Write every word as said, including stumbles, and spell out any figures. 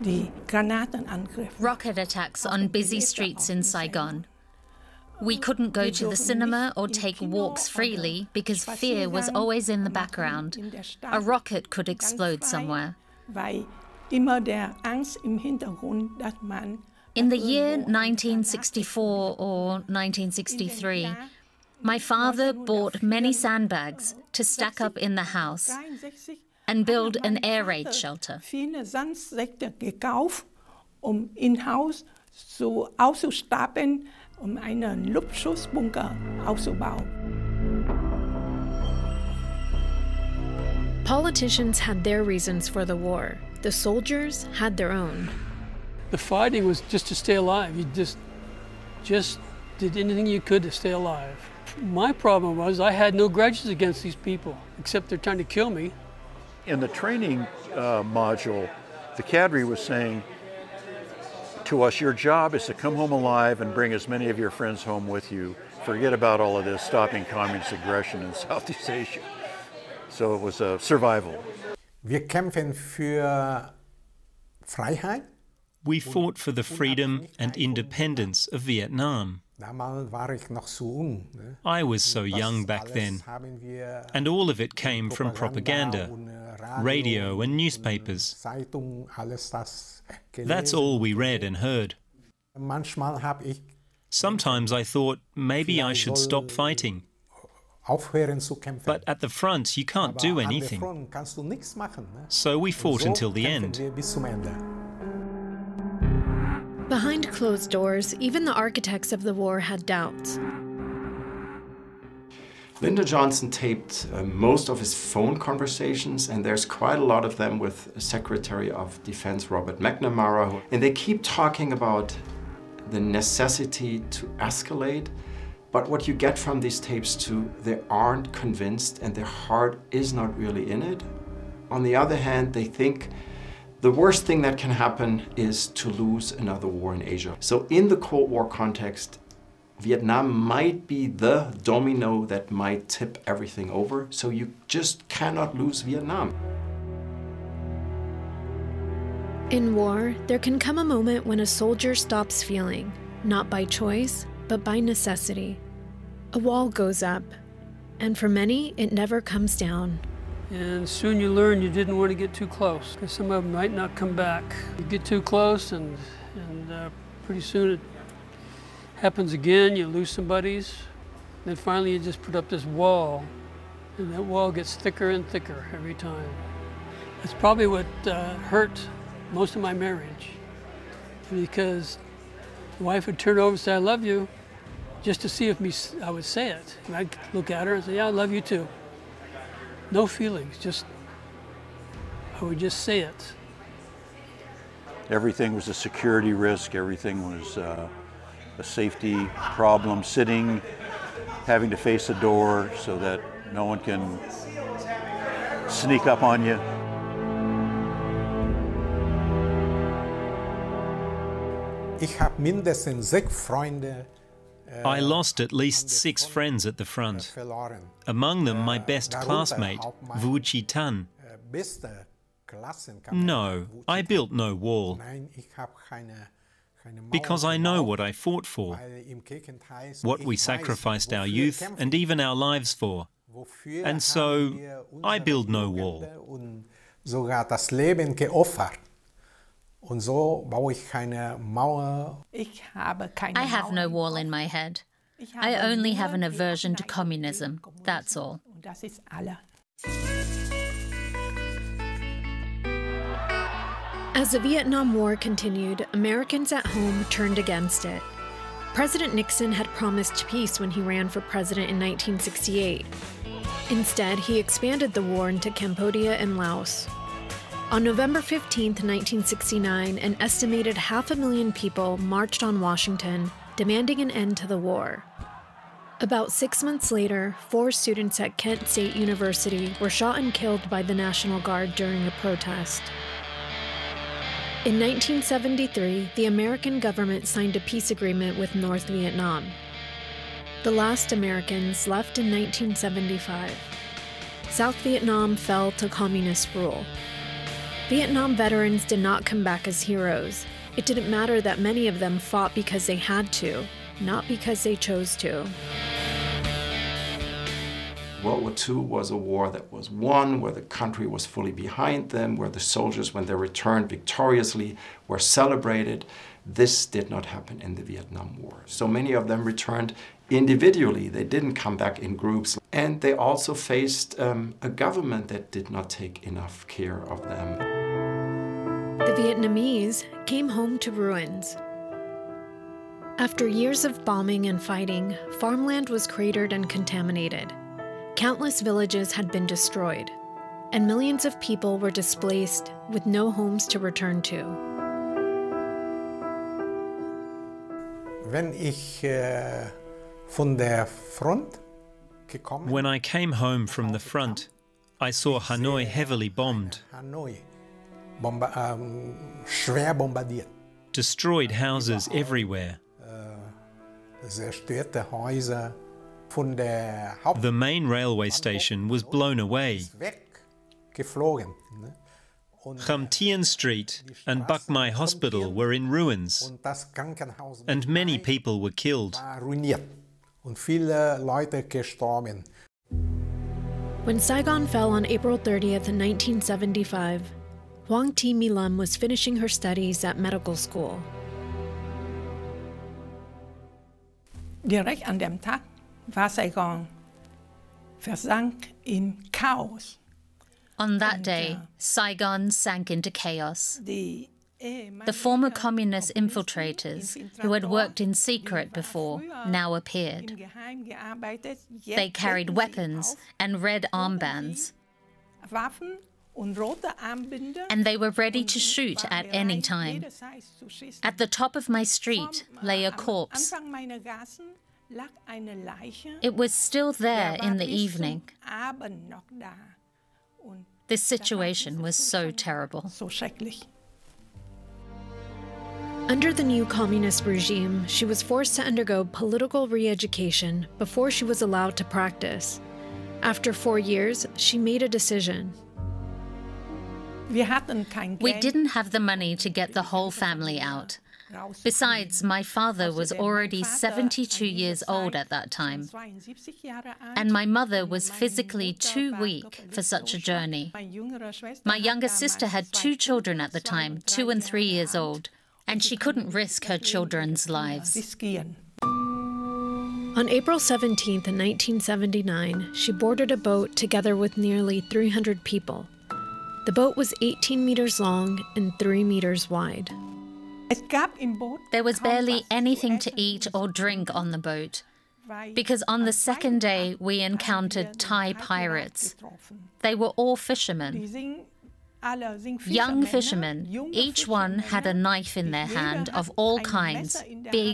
Rocket attacks on busy streets in Saigon. We couldn't go to the cinema or take walks freely because fear was always in the background. A rocket could explode somewhere. In the year nineteen sixty-four or nineteen sixty-three, my father bought many sandbags to stack up in the house and build an air raid shelter. Politicians had their reasons for the war. The soldiers had their own. The fighting was just to stay alive. You just, just did anything you could to stay alive. My problem was I had no grudges against these people, except they're trying to kill me. In the training uh, module, the cadre was saying to us, your job is to come home alive and bring as many of your friends home with you. Forget about all of this stopping communist aggression in Southeast Asia. So it was a survival. Wir kämpfen für Freiheit. We fought for the freedom and independence of Vietnam. I was so young back then, and all of it came from propaganda, radio and newspapers. That's all we read and heard. Sometimes I thought maybe I should stop fighting. But at the front you can't do anything. So we fought until the end. Behind closed doors, even the architects of the war had doubts. Lyndon Johnson taped uh, most of his phone conversations, and there's quite a lot of them with Secretary of Defense Robert McNamara. And they keep talking about the necessity to escalate. But what you get from these tapes too, they aren't convinced and their heart is not really in it. On the other hand, they think the worst thing that can happen is to lose another war in Asia. So in the Cold War context, Vietnam might be the domino that might tip everything over. So you just cannot lose Vietnam. In war, there can come a moment when a soldier stops feeling, not by choice, but by necessity. A wall goes up, and for many, it never comes down. And soon you learn you didn't want to get too close, because some of them might not come back. You get too close, and, and uh, pretty soon it happens again, you lose some buddies. Then finally you just put up this wall, and that wall gets thicker and thicker every time. That's probably what uh, hurt most of my marriage, because the wife would turn over and say, I love you, just to see if me, I would say it. And I'd look at her and say, yeah, I love you too. No feelings, just, I would just say it. Everything was a security risk, everything was uh, a safety problem, sitting, having to face a door so that no one can sneak up on you. Ich habe mindestens sechs Freunde. I lost at least six friends at the front. Among them, my best classmate, Vu Chi Tan. No, I built no wall, because I know what I fought for, what we sacrificed our youth and even our lives for. And so, I build no wall. Und so baue ich keine Mauer. I have no wall in my head. I only have an aversion to communism, that's all. As the Vietnam War continued, Americans at home turned against it. President Nixon had promised peace when he ran for president in nineteen sixty-eight. Instead, he expanded the war into Cambodia and Laos. On November fifteenth, nineteen sixty-nine, an estimated half a million people marched on Washington, demanding an end to the war. About six months later, four students at Kent State University were shot and killed by the National Guard during a protest. In nineteen seventy-three, the American government signed a peace agreement with North Vietnam. The last Americans left in nineteen seventy-five. South Vietnam fell to communist rule. Vietnam veterans did not come back as heroes. It didn't matter that many of them fought because they had to, not because they chose to. World War Two was a war that was won, where the country was fully behind them, where the soldiers, when they returned victoriously, were celebrated. This did not happen in the Vietnam War. So many of them returned individually. They didn't come back in groups. And they also faced um, a government that did not take enough care of them. The Vietnamese came home to ruins. After years of bombing and fighting, farmland was cratered and contaminated. Countless villages had been destroyed, and millions of people were displaced with no homes to return to. Wenn ich äh, von der Front gekommen When I came home from the front, I saw Hanoi heavily bombed, Hanoi bomba ähm, schwer bombardiert. destroyed houses everywhere. Äh, zerstörte Häuser. Von der Haupt The main railway station was blown away. weggeflogen. Ne? Und Kham Tien Street and Bach Mai Hospital were in ruins, und das Krankenhaus and many people were killed. war ruiniert und viele Leute gestorben. When Saigon fell on April thirtieth, nineteen seventy-five, Hoang Thi My Lam was finishing her studies at medical school. Direkt an dem Tag war Saigon versank in Chaos. On that day, Saigon sank into chaos. The The former communist infiltrators, who had worked in secret before, now appeared. They carried weapons and red armbands, and they were ready to shoot at any time. At the top of my street lay a corpse. It was still there in the evening. This situation was so terrible. Under the new communist regime, she was forced to undergo political re-education before she was allowed to practice. After four years, she made a decision. We didn't have the money to get the whole family out. Besides, my father was already seventy-two years old at that time, and my mother was physically too weak for such a journey. My younger sister had two children at the time, two and three years old, and she couldn't risk her children's lives. On April seventeenth, nineteen seventy-nine, she boarded a boat together with nearly three hundred people. The boat was eighteen meters long and three meters wide. There was barely anything to eat or drink on the boat, because on the second day we encountered Thai pirates. They were all fishermen. Young fishermen, each one had a knife in their hand of all kinds, big